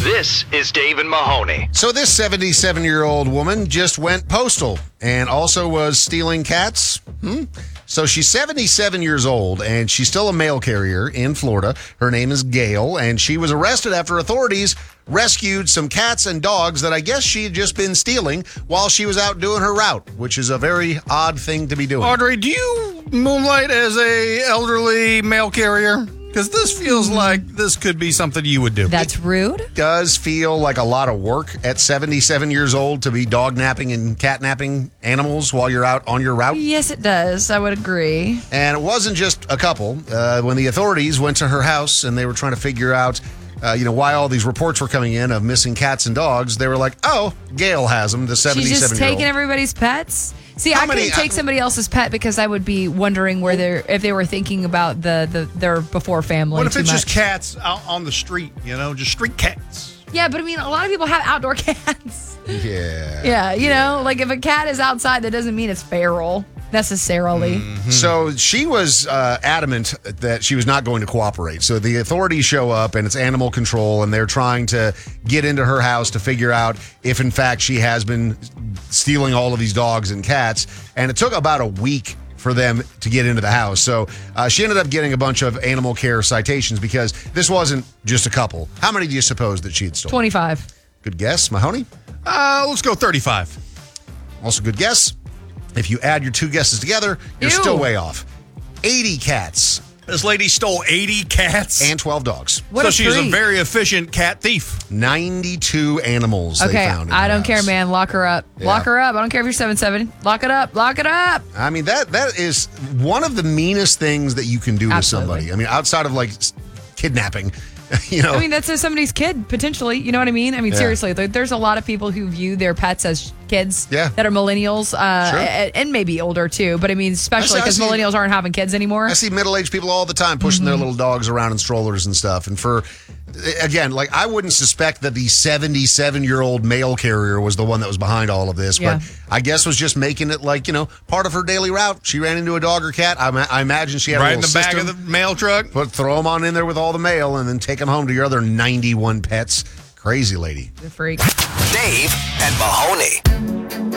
This is Dave and Mahoney. So this 77-year-old woman just went postal and also was stealing cats. So she's 77 years old, and she's still a mail carrier in Florida. Her name is Gail, and she was arrested after authorities rescued some cats and dogs that I guess she had just been stealing while she was out doing her route, which is a very odd thing to be doing. Audrey, do you moonlight as a elderly mail carrier? Because this feels like this could be something you would do. That's rude. Does feel like a lot of work at 77 years old to be dog napping and cat napping animals while you're out on your route. Yes, it does. I would agree. And it wasn't just a couple. When the authorities went to her house and they were trying to figure out why all these reports were coming in of missing cats and dogs, they were like, oh, Gail has them, the 77-year-old. She's just taking everybody's pets? See, I couldn't take somebody else's pet because I would be wondering if they were thinking about their before family. What if too it's much. just cats out on the street, just street cats? Yeah, but I mean, a lot of people have outdoor cats. Yeah. Yeah, like if a cat is outside, that doesn't mean it's feral necessarily. Mm-hmm. So she was adamant that she was not going to cooperate. So the authorities show up and it's animal control, and they're trying to get into her house to figure out if in fact she has been stealing all of these dogs and cats. And it took about a week for them to get into the house. So she ended up getting a bunch of animal care citations because this wasn't just a couple. How many do you suppose that she had stolen? 25. Good guess. Mahoney? Let's go 35. Also good guess. If you add your two guesses together, you're still way off. 80 cats. This lady stole 80 cats? And 12 dogs. So she's a very efficient cat thief. 92 animals they found in I her don't care, house. man. Lock her up. Yeah. Lock her up. I don't care if you're 7'7". Lock it up. Lock it up. I mean, that is one of the meanest things that you can do to somebody. I mean, outside of like kidnapping. I mean, that's somebody's kid, potentially. You know what I mean? I mean, seriously, there's a lot of people who view their pets as kids that are millennials and maybe older too. But I mean, especially because millennials aren't having kids anymore. I see middle-aged people all the time pushing their little dogs around in strollers and stuff. And again, like I wouldn't suspect that the 77-year-old mail carrier was the one that was behind all of this. But I guess was just making it like, part of her daily route. She ran into a dog or cat. I imagine she had right a in the system, back of the mail truck. Throw them on in there with all the mail and then take them home to your other 91 pets. Crazy lady. The freak. Dave and Mahoney.